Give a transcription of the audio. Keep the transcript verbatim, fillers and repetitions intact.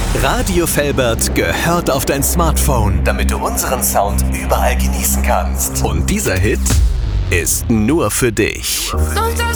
Radio Velbert gehört auf dein Smartphone, damit du unseren Sound überall genießen kannst. Und dieser Hit ist nur für dich. Und das